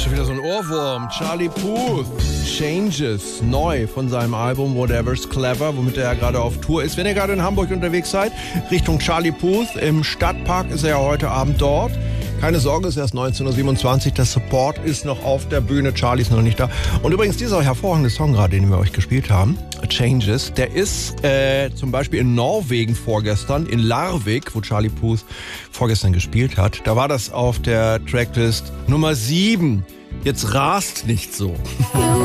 schon wieder so ein Ohrwurm. Charlie Puth, Changes, neu von seinem Album Whatever's Clever, womit er ja gerade auf Tour ist. Wenn ihr gerade in Hamburg unterwegs seid, Richtung Charlie Puth, im Stadtpark ist er ja heute Abend dort. Keine Sorge, es ist erst 19:27 Uhr, der Support ist noch auf der Bühne, Charlie ist noch nicht da. Und übrigens dieser hervorragende Song gerade, den wir euch gespielt haben, Changes, der ist zum Beispiel in Norwegen vorgestern, in Larvik, wo Charlie Puth vorgestern gespielt hat, da war das auf der Tracklist Nummer 7. Jetzt rast nicht so.